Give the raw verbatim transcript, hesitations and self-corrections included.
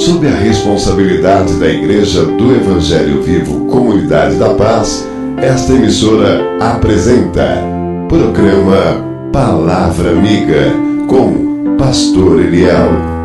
Sob a responsabilidade da Igreja do Evangelho Vivo Comunidade da Paz, esta emissora apresenta Programa Palavra Amiga com Pastor Eliel.